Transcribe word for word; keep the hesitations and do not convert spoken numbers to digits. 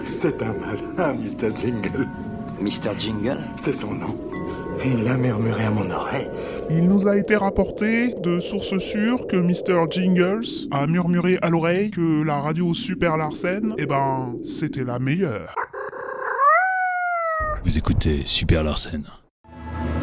C'est un malin, mister Jingle. mister Jingle? C'est son nom. Il a murmuré à mon oreille. Il nous a été rapporté de sources sûres que mister Jingles a murmuré à l'oreille que la radio Super Larsen, eh ben, c'était la meilleure. Vous écoutez Super Larsen.